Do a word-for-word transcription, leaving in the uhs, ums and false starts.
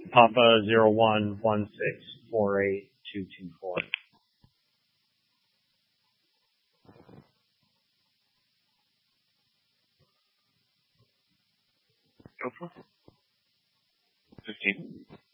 Papa zero one one six four eight two two four. Go for fifteen.